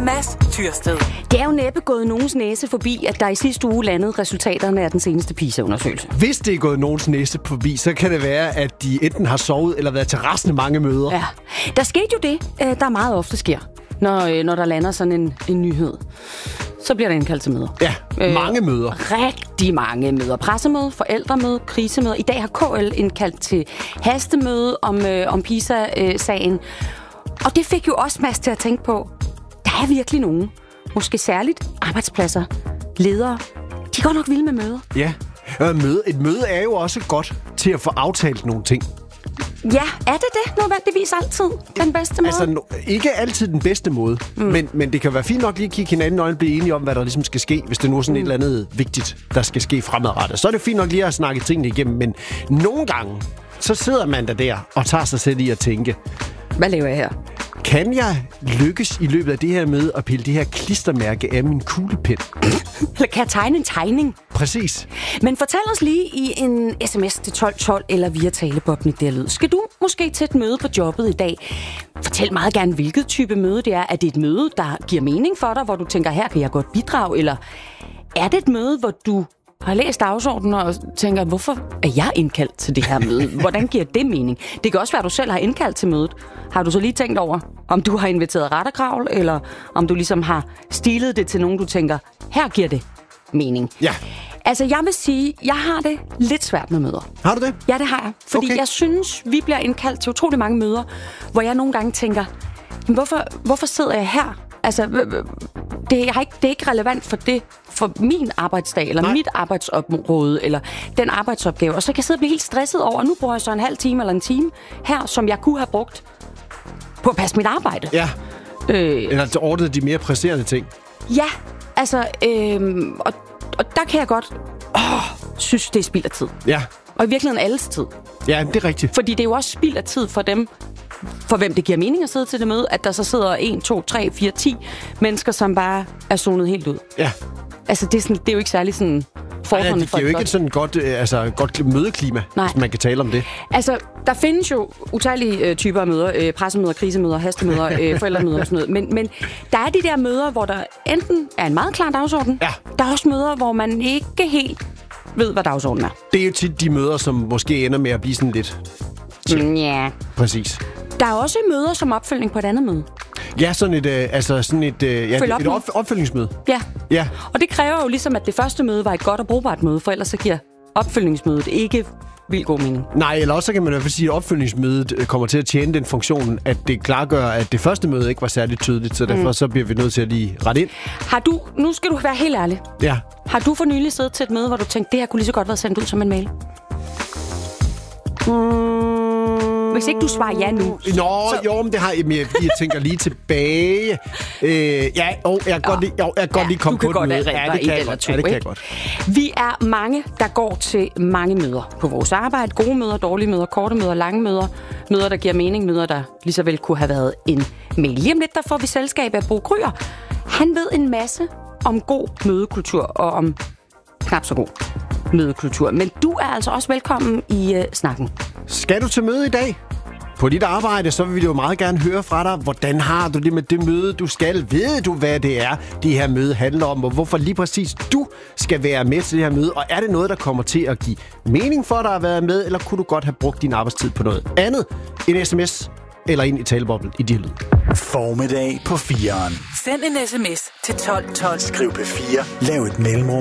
Mads Tyrsted. Det er jo næppe gået nogens næse forbi, at der i sidste uge landede resultaterne af den seneste PISA-undersøgelse. Hvis det er gået nogens næse forbi, så kan det være, at de enten har sovet eller været til rasende mange møder. Ja, der skete jo det, der meget ofte sker, når der lander sådan en nyhed. Så bliver der indkaldt til møder. Ja, mange møder. Rigtig mange møder. Pressemøde, forældremøde, krisemøde. I dag har KL indkaldt til hastemøde om PISA-sagen. Og det fik jo også Mads til at tænke på, der er virkelig nogen, måske særligt arbejdspladser, ledere, de går nok vilde med møder. Ja, et møde er jo også godt til at få aftalt nogle ting. Ja, er det nødvendigvis altid den bedste måde? Altså, ikke altid den bedste måde, men det kan være fint nok lige at kigge hinanden i øjnene og blive enige om, hvad der ligesom skal ske, hvis det nu er sådan et eller andet vigtigt, der skal ske fremadrettet. Så er det fint nok lige at snakke tingene igennem, men nogle gange, så sidder man der og tager sig selv i at tænke, hvad laver jeg her? Kan jeg lykkes i løbet af det her med at pille det her klistermærke af min kuglepen? Eller kan jeg tegne en tegning? Præcis. Men fortæl os lige i en sms til 1212 eller via talebobben i lyd. Skal du måske til et møde på jobbet i dag? Fortæl meget gerne, hvilket type møde det er. Er det et møde, der giver mening for dig, hvor du tænker, her kan jeg godt bidrage? Eller er det et møde, hvor du har læst dagsordenen og tænker, hvorfor er jeg indkaldt til det her møde? Hvordan giver det mening? Det kan også være, at du selv har indkaldt til mødet. Har du så lige tænkt over, om du har inviteret retterkravl, eller om du ligesom har stilet det til nogen, du tænker, her giver det mening? Ja. Altså, jeg vil sige, jeg har det lidt svært med møder. Har du det? Ja, det har jeg. Fordi Okay. jeg synes, vi bliver indkaldt til utrolig mange møder, hvor jeg nogle gange tænker, hvorfor sidder jeg her? Altså, det er ikke relevant for min arbejdsdag, eller mit arbejdsområde, eller den arbejdsopgave. Og så kan jeg sidde og blive helt stresset over, nu bruger jeg så en halv time eller en time her, som jeg kunne have brugt på at passe mit arbejde. Ja. Eller til ordnet de mere presserende ting. Ja, altså, og der kan jeg godt synes, det er spild af tid. Ja. Og i virkeligheden alles tid. Ja, det er rigtigt. Fordi det er jo også spild af tid for dem, for hvem det giver mening at sidde til det møde, at der så sidder 1, 2, 3, 4, 10 mennesker, som bare er zonet helt ud. Ja. Altså, det er jo ikke særlig sådan fordrende for det giver jo ikke et sådan godt mødeklima, hvis man kan tale om det. Altså, der findes jo utallige typer af møder. Pressemøder, krisemøder, hastemøder, forældremøder og sådan noget. Men der er de der møder, hvor der enten er en meget klar dagsorden. Ja. Der er også møder, hvor man ikke helt ved, hvad dagsordenen er. Det er jo tit de møder, som måske ender med at blive sådan lidt... Ja. Præcis. Der er også møder som opfølgning på et andet møde. Ja, sådan et opfølgningsmøde. Ja. Og det kræver jo ligesom, at det første møde var et godt og brugbart møde, for ellers så giver opfølgningsmødet ikke vildt god mening. Nej, eller også så kan man i hvert fald sige, at opfølgningsmødet kommer til at tjene den funktion, at det klargør, at det første møde ikke var særlig tydeligt, så derfor så bliver vi nødt til at lige rette ind. Nu skal du være helt ærlig. Ja. Har du for nylig siddet til et møde, hvor du tænkte, det her kunne lige så godt være sendt ud som en mail? Hvis ikke du svarer ja nu. Jo, men det har jeg tænker lige tilbage. Jeg kan godt lige komme på det møde. Ja, det kan jeg godt. Vi er mange, der går til mange møder på vores arbejde. Gode møder, dårlige møder, korte møder, lange møder. Møder, der giver mening. Møder, der lige så vel kunne have været en mail. Lige om lidt, der får vi selskab af Bo Kryer. Han ved en masse om god mødekultur og om knap så god mødekultur. Men du er altså også velkommen i snakken. Skal du til møde i dag? På dit arbejde, så vil vi jo meget gerne høre fra dig. Hvordan har du det med det møde, du skal? Ved du, hvad det er, det her møde handler om? Og hvorfor lige præcis du skal være med til det her møde? Og er det noget, der kommer til at give mening for dig at være med? Eller kunne du godt have brugt din arbejdstid på noget andet? En sms eller ind i taleboblen i dit lyd. Formiddag på 4'eren. Send en sms til 1212. Skriv P4. Lav et mellemrum.